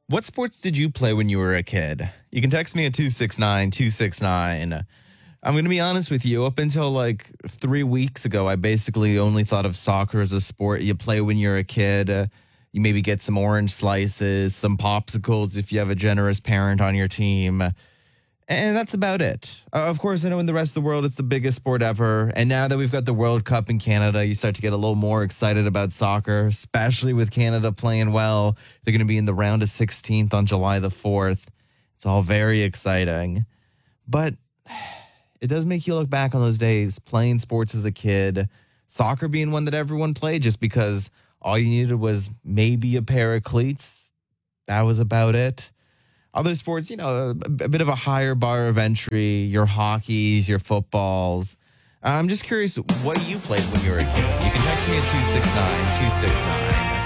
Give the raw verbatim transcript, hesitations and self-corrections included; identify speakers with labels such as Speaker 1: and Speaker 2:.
Speaker 1: What sports did you play when you were a kid? You can text me at two six nine, two six nine. I'm going to be honest with you. Up until like three weeks ago, I basically only thought of soccer as a sport you play when you're a kid. Uh, you maybe get some orange slices, some popsicles if you have a generous parent on your team. And that's about it. Uh, of course, I know in the rest of the world, it's the biggest sport ever. And now that we've got the World Cup in Canada, you start to get a little more excited about soccer, especially with Canada playing well. They're going to be in the round of sixteenth on July the fourth. It's all very exciting. But it does make you look back on those days playing sports as a kid, soccer being one that everyone played just because all you needed was maybe a pair of cleats. That was about it. Other sports, you know, a, a bit of a higher bar of entry, your hockeys, your footballs. I'm just curious what you played when you were a kid. You can text me at two six nine, two six nine.